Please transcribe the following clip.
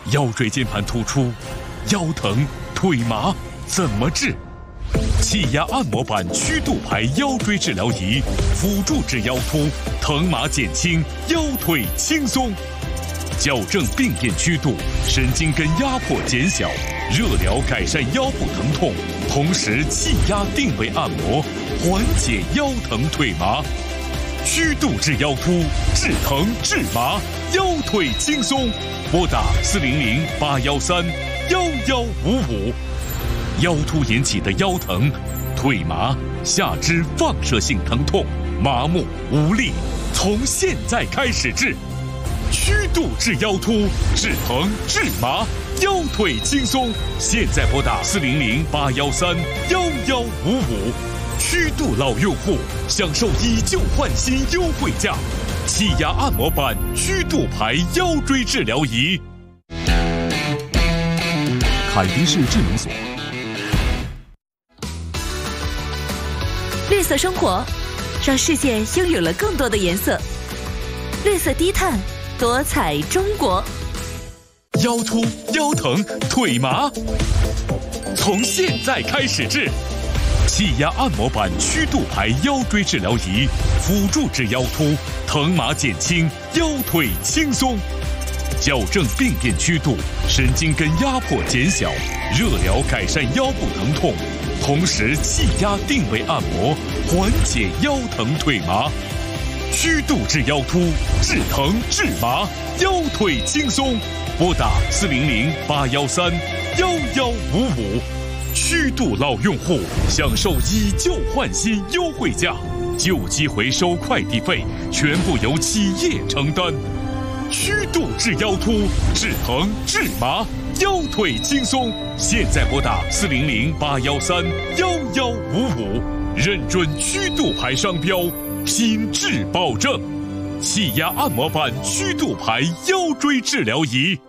腰椎间盘突出、腰疼、腿麻怎么治？气压按摩板曲度排腰椎治疗仪，辅助治腰突，疼麻减轻，腰腿轻松。矫正病变曲度，神经根压迫减小，热疗改善腰部疼痛，同时气压定位按摩，缓解腰疼腿麻。曲度治腰突，治疼治麻，腰腿轻松。拨打400-813-1155。腰突引起的腰疼、腿麻、下肢放射性疼痛、麻木无力，从现在开始治。曲度治腰突，治疼治麻，腰腿轻松。现在拨打400-813-1155。曲度老用户享受以旧换新优惠价，气压按摩板曲度排腰椎治疗仪。 凯迪士智能锁。 绿色生活，让世界拥有了更多的颜色。绿色低碳，多彩中国。 腰突、腰疼、腿麻，从现在开始治。气压按摩板曲度排腰椎治疗仪，辅助治腰突，疼麻减轻，腰腿轻松。矫正病变曲度，神经根压迫减小，热疗改善腰部疼痛，同时气压定位按摩，缓解腰疼腿麻。曲度治腰突，治疼治麻，腰腿轻松。拨打400-813-1155。曲度老用户享受以旧换新优惠价，旧机回收快递费全部由企业承担。曲度治腰突，治疼治麻，腰腿轻松。现在拨打400-813-1155，认准曲度牌商标，品质保证。气压按摩板曲度牌腰椎治疗仪。